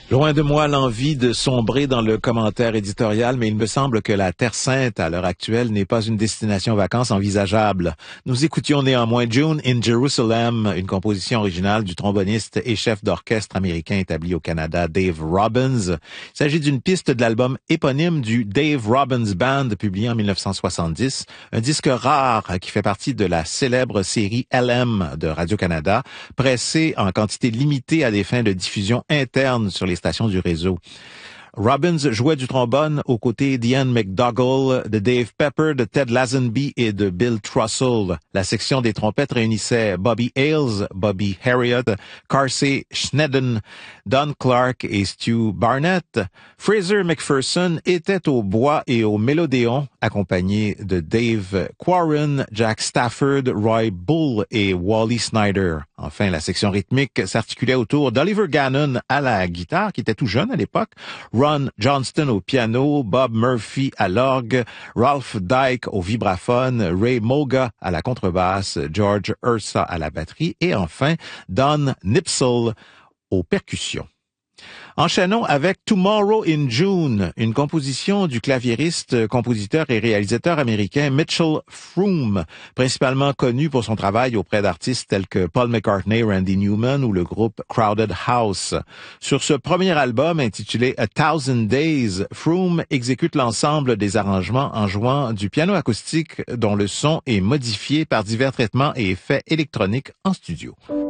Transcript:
Loin de moi l'envie de sombrer dans le commentaire éditorial, mais il me semble que la Terre Sainte, à l'heure actuelle, n'est pas une destination vacances envisageable. Nous écoutions néanmoins June in Jerusalem, une composition originale du tromboniste et chef d'orchestre américain établi au Canada, Dave Robbins. Il s'agit d'une piste de l'album éponyme du Dave Robbins Band, publié en 1970, un disque rare qui fait partie de la célèbre série LM de Radio-Canada, pressée en quantité limitée à des fins de diffusion interne sur les stations du réseau. Robbins jouait du trombone aux côtés d'Ian McDougall, de Dave Pepper, de Ted Lazenby et de Bill Trussell. La section des trompettes réunissait Bobby Hales, Bobby Harriott, Carsey Schneiden, Don Clark et Stu Barnett. Fraser McPherson était au bois et au mélodéon, accompagné de Dave Quarren, Jack Stafford, Roy Bull et Wally Snyder. Enfin, la section rythmique s'articulait autour d'Oliver Gannon à la guitare, qui était tout jeune à l'époque, Ron Johnston au piano, Bob Murphy à l'orgue, Ralph Dyke au vibraphone, Ray Moga à la contrebasse, George Ursa à la batterie et enfin Don Nipsell aux percussions. Enchaînons avec Tomorrow in June, une composition du claviériste, compositeur et réalisateur américain Mitchell Froom, principalement connu pour son travail auprès d'artistes tels que Paul McCartney, Randy Newman ou le groupe Crowded House. Sur ce premier album intitulé A Thousand Days, Froom exécute l'ensemble des arrangements en jouant du piano acoustique dont le son est modifié par divers traitements et effets électroniques en studio.